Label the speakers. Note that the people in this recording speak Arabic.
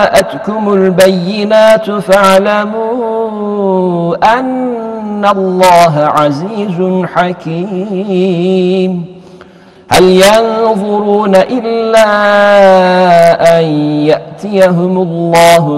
Speaker 1: جاءتكم البينات فاعلموا أن الله عزيز حكيم. هل ينظرون إلا أن يأتيهم الله